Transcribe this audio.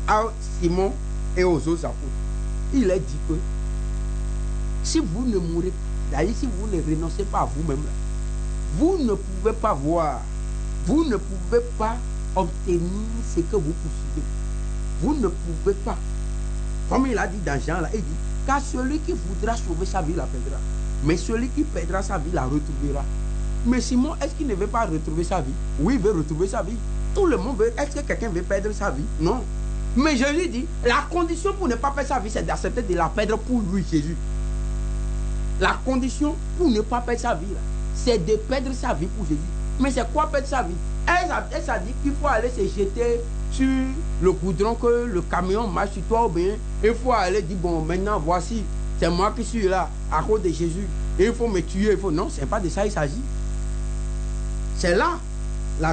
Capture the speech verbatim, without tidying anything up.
à Simon et aux autres apôtres. Il a dit que si vous ne mourrez, d'ailleurs si vous ne renoncez pas à vous-même, vous ne pouvez pas voir, vous ne pouvez pas obtenir ce que vous poursuivez. Vous ne pouvez pas. Comme il a dit dans Jean, là, il dit, car celui qui voudra sauver sa vie la perdra. Mais celui qui perdra sa vie la retrouvera. Mais Simon, est-ce qu'il ne veut pas retrouver sa vie? Oui, il veut retrouver sa vie. Tout le monde veut. Est-ce que quelqu'un veut perdre sa vie? Non. Mais Jésus dit, la condition pour ne pas perdre sa vie, c'est d'accepter de la perdre pour lui, Jésus. La condition pour ne pas perdre sa vie, c'est de perdre sa vie pour Jésus. Mais c'est quoi perdre sa vie? Elle, elle, elle a dit qu'il faut aller se jeter sur le goudron, que le camion marche sur toi ou bien il faut aller dire, bon, maintenant, voici, c'est moi qui suis là, à cause de Jésus. Et il faut me tuer. Il faut... Non, ce n'est pas de ça il s'agit. C'est là